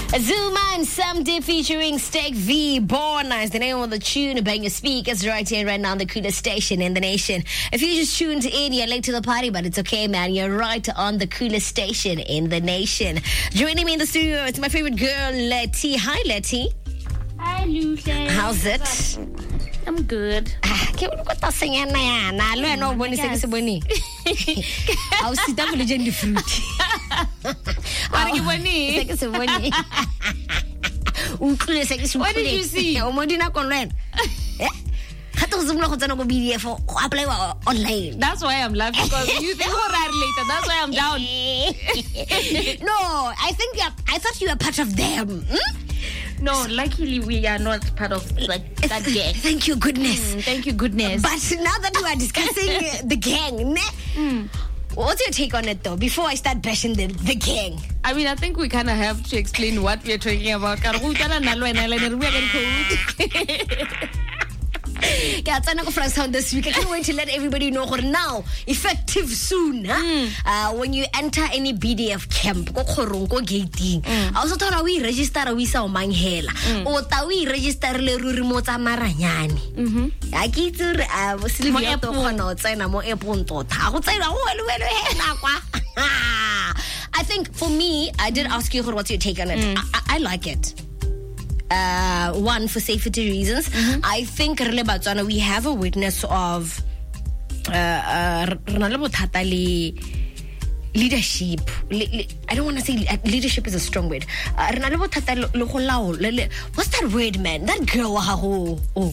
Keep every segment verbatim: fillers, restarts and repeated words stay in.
Zuma and Someday featuring Steak V. Born is the name of the tune. Bang your speakers right here, right now on the coolest station in the nation. If you just tuned in, you're late to the party, but it's okay, man. You're right on the coolest station in the nation. Joining me in the studio, it's my favorite girl, Letty. Hi, Letty. Hi, Lucy. How's it? I'm good. Ke o go ta senya na yana lo ena o bone se ke se bone. Au sita mo legend fruit. Are you bone? Se ke se bone. Utlwe se ke se. What did you see? O mo dina kon len. Eh? Khato go zumla go tsana go B D F go apply online. That's why I'm laughing, because you think more later. That's why I'm down. No, I think you are, I thought you were part of them. Hmm? No, luckily we are not part of like that gang. Thank you, goodness. Mm, thank you, goodness. But now that we are discussing the gang, ne? Mm. What's your take on it, though? Before I start bashing the the gang, I mean, I think we kind of have to explain what we are talking about. This week, I can't wait to let everybody know now, effective soon. Huh? Mm. Uh, when you enter any B D F camp, go khorong go gating. I also thought we register we sa mang hela. O ta we register le ruri mo tsa maranyane. Mhm. A ke tsere a bo se le to khona o tsena mo epong tota. Go tsena go le le hela kwa. I think for me, I did ask you what's your take on it. Mm. I, I like it. Uh, one, for safety reasons. Mm-hmm. I think we have a witness of uh, uh, leadership. I don't want to say leadership is a strong word. Uh, what's that word, man? That girl, oh, oh,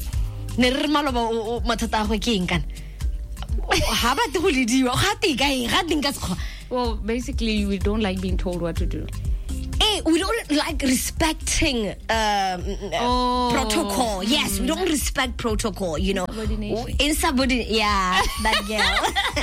well, basically, we don't like being told what to do. Hey, we don't like respecting um, oh. protocol. Yes, we don't respect protocol, you know. Insubordination. Yeah, that girl.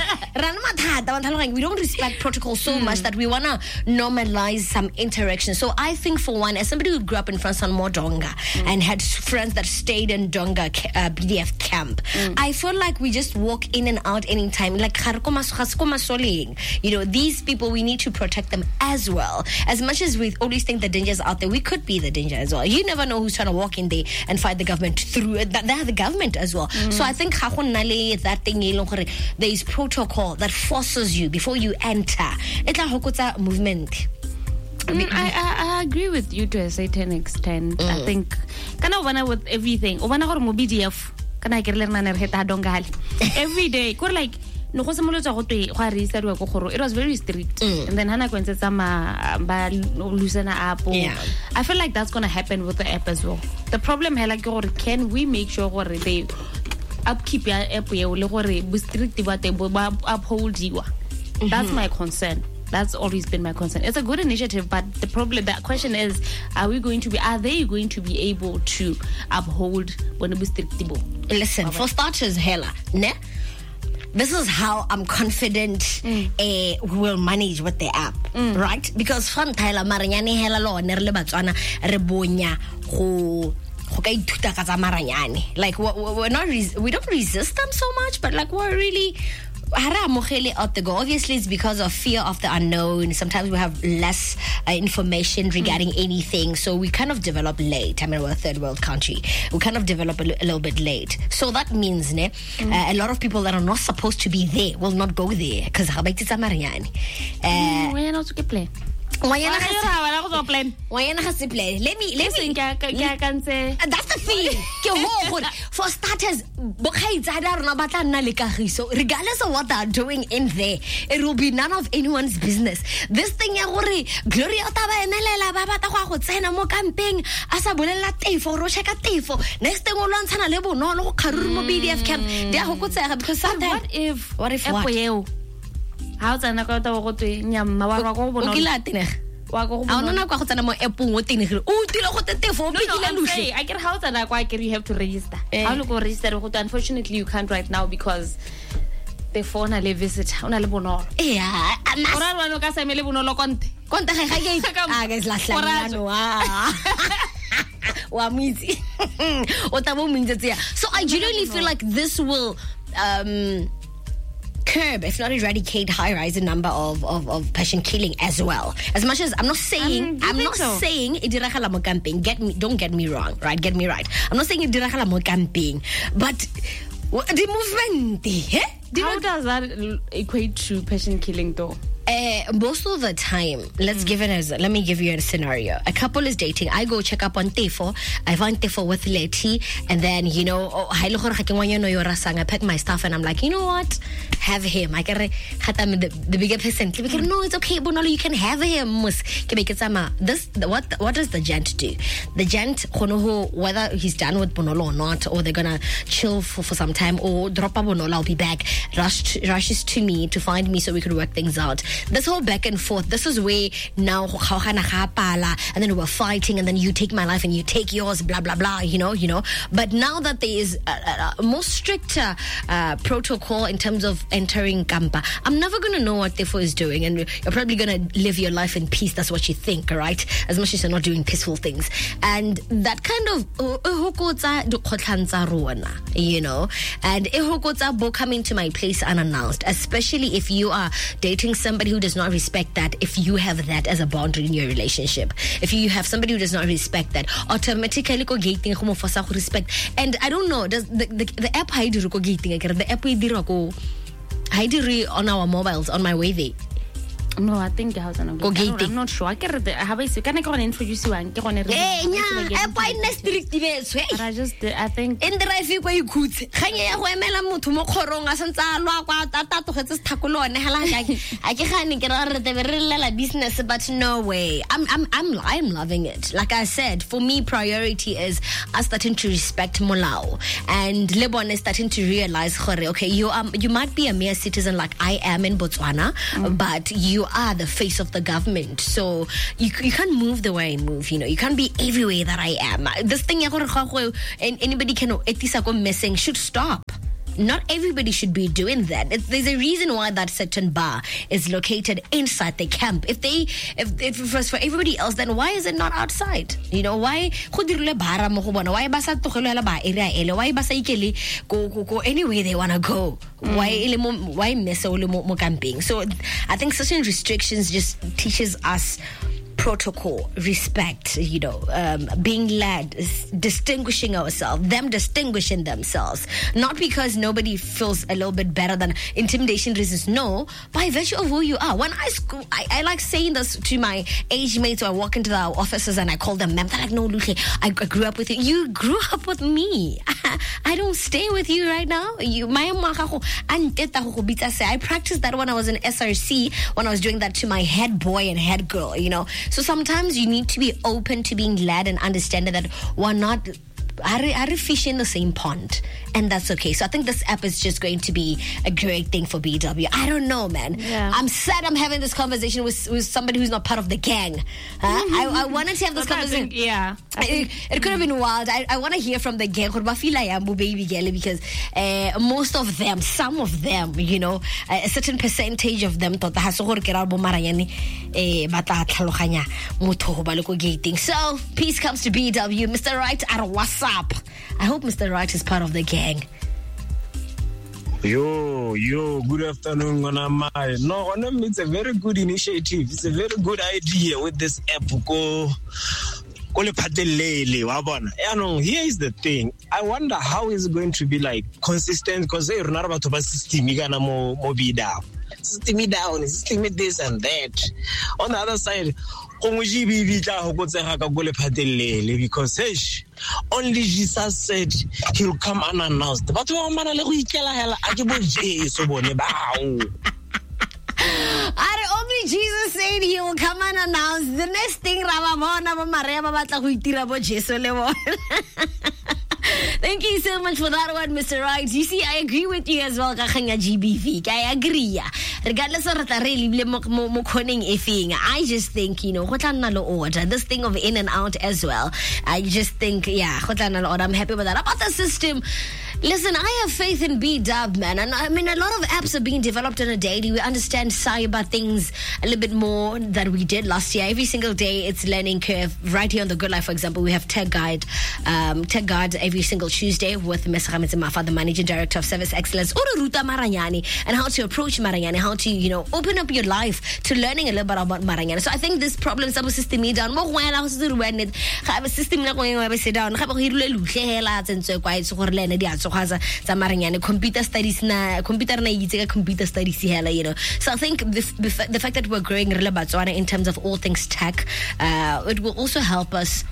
We don't respect protocol so mm. much that we want to normalize some interaction. So I think, for one, as somebody who grew up in France on Modonga mm. and had friends that stayed in Donga uh, B D F camp, mm. I feel like we just walk in and out anytime. Like, you know, these people, we need to protect them as well. As much as we always think the dangers out there, we could be the danger as well. You never know who's trying to walk in there and fight the government through it. They're the government as well. Mm. So I think that thing, there is protocol that forces you before you enter. It's a movement. Mm, I, I I agree with you to a certain extent. Mm. I think kind of when I with everything. When I go to B D F, can I get learn every day? Like. No, it was very strict, mm. and then Hannah went to some loosen up. Yeah. I feel like that's gonna happen with the app as well. The problem is like, can we make sure they upkeep your app uphold you? That's my concern. That's always been my concern. It's a good initiative, but the problem, the question is, are we going to be? Are they going to be able to uphold when it strict? Listen, for starters, hella, ne. This is how I'm confident mm. uh, we will manage with the app, mm. right? Because from Tyler Maranyani hela lo nerle batswana rebonya go go ka ithuta ka tsa maranyane. Like we're not res- we don't resist them so much, but like we're really out the go. Obviously, it's because of fear of the unknown. Sometimes we have less uh, information regarding mm. anything, so we kind of develop late. I mean, we're a third world country. We kind of develop a, l- a little bit late. So that means ne, mm. uh, a lot of people that are not supposed to be there will not go there because uh, we're not to play. Why not plan? Why not plan? Let me let me. That's the thing. For starters, regardless of what they're doing in there, it will be none of anyone's business. This thing, Gloria camping as a next thing B D F camp. Because sometimes, what if what if what? How's an account of what Yamma? I get house and I you have to register. How to go register? Unfortunately, you can't right now because the phone I visit. Yeah, so I genuinely feel like this will um curb, if not eradicate, high-rise number of, of, of passion killing as well. As much as I'm not saying, um, I'm not so? saying idiragala mo camping. Get me, don't get me wrong, right? Get me right. I'm not saying idiragala mo camping, but the movement, eh? How does that equate to passion killing, though? Uh, most of the time, let's mm. give it as let me give you a scenario. A couple is dating. I go check up on Tefo. I find Tefo with Letty, and then you know, oh, I pack my stuff, and I'm like, you know what? Have him. I can the, the bigger percent. No, it's okay, Bonolo. You can have him. This what what does the gent do? The gent, whether he's done with Bonolo or not, or they're gonna chill for, for some time, or drop a Bonolo, I'll be back. Rush rushes to me to find me so we could work things out. This whole back and forth, this is where now and then we're fighting, and then you take my life and you take yours, blah blah blah, you know, you know. But now that there is a, a, a more stricter uh, protocol in terms of entering Kampa, I'm never gonna know what Tefo is doing, and you're probably gonna live your life in peace. That's what you think, right? As much as you're not doing peaceful things, and that kind of you know, and bo coming to my place unannounced, especially if you are dating somebody who does not respect that. If you have that as a boundary in your relationship, if you have somebody who does not respect that, automatically go gating go for respect. And I don't know, does the, the, the app hide go gating, the app we did hide on our mobiles on my way there. No, I think I was on a go gating. I'm not sure. I can't have a can I go and introduce you and get on a I just I think in the right way you could hang a mela mutu mokorong as I can't get out of the business, but no way. I'm I'm I'm I'm loving it. Like I said, for me priority is us starting to respect Molao, and Lebon is starting to realize, okay, you um you might be a mere citizen like I am in Botswana, mm. but you are the face of the government, so you you can't move the way I move. You know, you can't be everywhere that I am. This thing and anybody can messing should stop. Not everybody should be doing that. It, there's a reason why that certain bar is located inside the camp. If they, if, if it was for everybody else, then why is it not outside? You know, why? Why basa Why basa go go go anywhere they wanna go? Mm. Why why mess mo camping? So I think certain restrictions just teaches us protocol, respect, you know, um, being led, distinguishing ourselves, them distinguishing themselves, not because nobody feels a little bit better than intimidation reasons, no, by virtue of who you are. When I school, I, I like saying this to my age mates, or I walk into our offices and I call them ma'am. They're like, no, Luke, I, I grew up with you. You grew up with me. I don't stay with you right now. You, my I practiced that when I was in S R C, when I was doing that to my head boy and head girl, you know. So sometimes you need to be open to being led and understanding that we're not are fish in the same pond, and that's okay. So I think this app is just going to be a great thing for B W. I don't know, man. Yeah. I'm sad I'm having this conversation with with somebody who's not part of the gang. Huh? I, I wanted to have this conversation. Think, yeah, it, it could have been wild. I, I want to hear from the gang, baby girl, because uh, most of them, some of them, you know, a certain percentage of them thought gating. So peace comes to B W. Mister Right, what's up? I hope Mister Right is part of the gang. Yo, yo, good afternoon, Gonamai. No, it's a very good initiative. It's a very good idea with this app. Go, here is the thing. I wonder how is it going to be like consistent, because they're not about to system down. System down, system this and that. On the other side, because hey, only Jesus said he'll come unannounced. But only Jesus said he will come unannounced. The next thing, thank you so much for that one, Mister Right. You see, I agree with you as well, G B V. I agree. Regardless of I just think, you know, order, this thing of in and out as well. I just think, yeah, I'm happy with that. About the system, listen, I have faith in B-Dub, man. And I mean, a lot of apps are being developed on a daily. We understand cyber things a little bit more than we did last year. Every single day, it's learning curve. Right here on The Good Life, for example, we have Tech Guide. Um, Tech Guide every single single Tuesday with Mister Rametse Mafa, the Managing Director of Service Excellence, or Ruta Maranyane, and how to approach Maranyane, how to, you know, open up your life to learning a little bit about Maranyane. So I think this problem is a system down. Mo when I was doing it, have a system like when I sit down, have a hiru and so quite so learn the answer has a Maranyane computer studies na computer na yiga computer studies hela, you know. So I think the, the fact that we're growing in terms of all things tech, uh, it will also help us.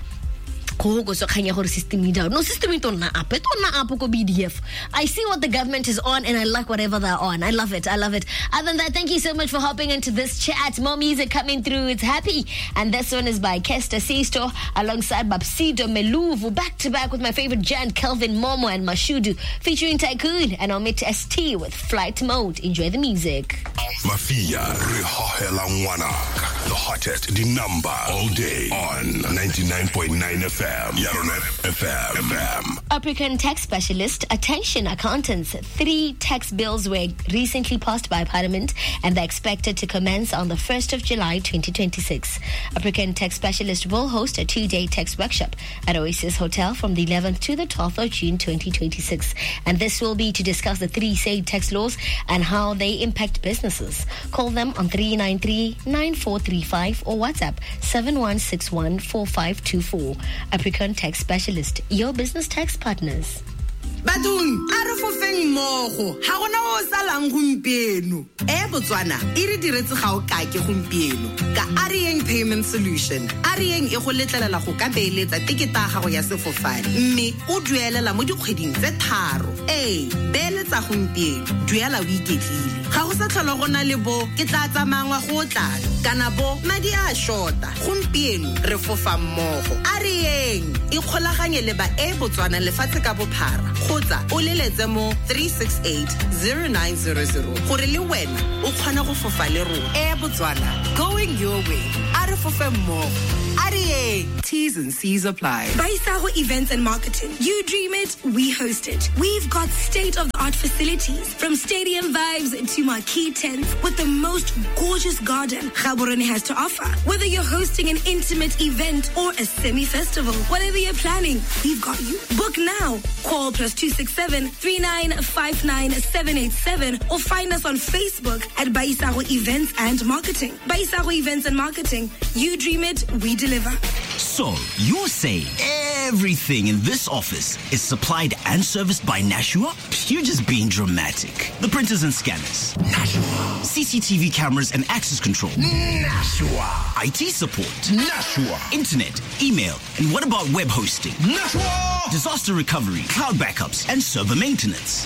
No system down. No system don't up. It don't B D F. I see what the government is on, and I like whatever they're on. I love it. I love it. Other than that, thank you so much for hopping into this chat. More music coming through. It's happy, and this one is by Kester Sesto alongside Babsido Meluvu, back to back with my favorite gent Kelvin Momo and Mashudu, featuring Tycoon and Omit S T with Flight Mode. Enjoy the music. Mafia Rihohela Ngwanaka, the hottest, the number all day on ninety-nine point nine F M. Yarona F M. F M. African tax specialist, attention accountants. Three tax bills were recently passed by Parliament and they're expected to commence on the first of July twenty twenty-six. African tax specialist will host a two-day tax workshop at Oasis Hotel from the eleventh to the twelfth of June twenty twenty-six. And this will be to discuss the three said tax laws and how they impact businesses. Call them on three nine three, nine four three five or WhatsApp seven one six one, four five two four. African Tax Specialist, your business tax partners. Badung, are for feng mogo. Ha gona o salang gumpieno. E Botswana, e re diretse ga o ka ke gumpieno. Ka Arieng Payment Solution. Arieng e go letlelela go ka beeletsa tiketa ga go ya sefofane. Mme o duelela mo dikgweding tse tharo. Eh, beeletsa gumpieno, duela o iketlile. Ga go sa tlhola gona le bo ke tla tsamangwa go tla. Kana bo madi a shota. Gumpieno re fofa mmogo. Arieng e kgolaganye le ba e Botswana lefatshe ka bophara. Kgotsa o leletse mo three six eight, zero nine zero zero gore le wena o kgona go fofa le rona. E Botswana, going your way. A re fofe mmogo. Arieng, T's and C's apply. Baisago Events and Marketing. You dream it, we host it. We've got state-of-the-art facilities, from stadium vibes to marquee tents with the most gorgeous garden Gaborone has to offer. Whether you're hosting an intimate event or a semi-festival, whatever you're planning, we've got you. Book now. Call plus two six seven, three nine five nine, seven eight seven or find us on Facebook at Baisago Events and Marketing. Baisago Events and Marketing. You dream it, we deliver. So, you're saying everything in this office is supplied and serviced by Nashua? You're just being dramatic. The printers and scanners. Nashua. C C T V cameras and access control. Nashua. I T support. Nashua. Internet, email, and what about web hosting? Nashua. Disaster recovery, cloud backups, and server maintenance.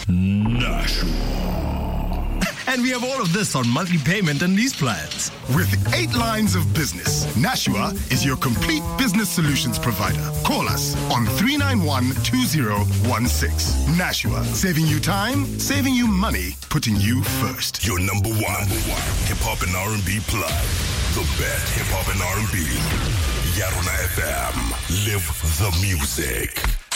Nashua. And we have all of this on monthly payment and lease plans. With eight lines of business, Nashua is your complete business solutions provider. Call us on three nine one, two zero one six. Nashua, saving you time, saving you money, putting you first. Your number one, number one. hip-hop and R and B plug. The best hip-hop and R and B. Yarona F M. Live the music.